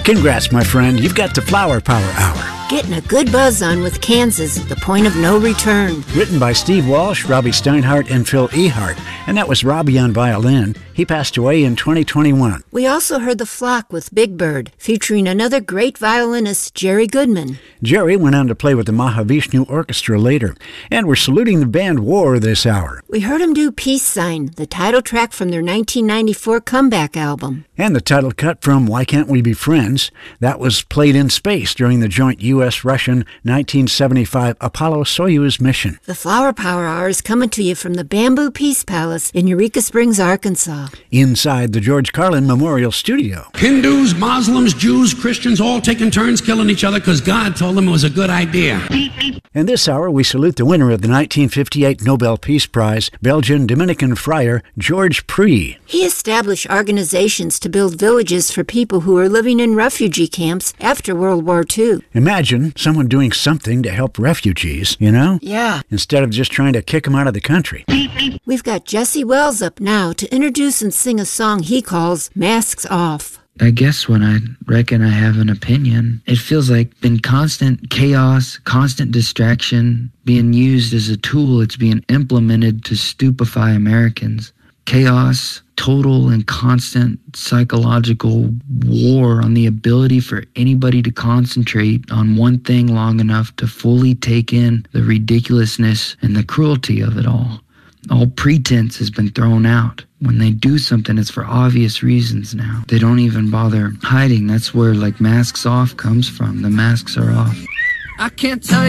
Congrats, my friend. You've got the Flower Power Hour. Getting a good buzz on with Kansas, the point of no return. Written by Steve Walsh, Robbie Steinhardt, and Phil Ehart. And that was Robbie on violin. He passed away in 2021. We also heard The Flock with Big Bird, featuring another great violinist, Jerry Goodman. Jerry went on to play with the Mahavishnu Orchestra later. And we're saluting the band War this hour. We heard him do Peace Sign, the title track from their 1994 comeback album. And the title cut from Why Can't We Be Friends? That was played in space during the joint U.S.-Russian 1975 Apollo-Soyuz mission. The Flower Power Hour is coming to you from the Bamboo Peace Palace in Eureka Springs, Arkansas. Inside the George Carlin Memorial Studio. Hindus, Muslims, Jews, Christians, all taking turns killing each other because God told them it was a good idea. And this hour, we salute the winner of the 1958 Nobel Peace Prize, Belgian-Dominican friar George Pree. He established organizations to build villages for people who were living in refugee camps after World War II. Imagine someone doing something to help refugees, you know? Yeah. Instead of just trying to kick them out of the country. We've got Jesse Wells up now to introduce and sing a song he calls Masks Off. I guess when I reckon I have an opinion, it feels like in constant chaos, constant distraction, being used as a tool, it's being implemented to stupefy Americans. Chaos, total and constant psychological war on the ability for anybody to concentrate on one thing long enough to fully take in the ridiculousness and the cruelty of it all. All pretense has been thrown out. When they do something, it's for obvious reasons now. They don't even bother hiding. That's where, like, Masks Off comes from. The masks are off. I can't tell you.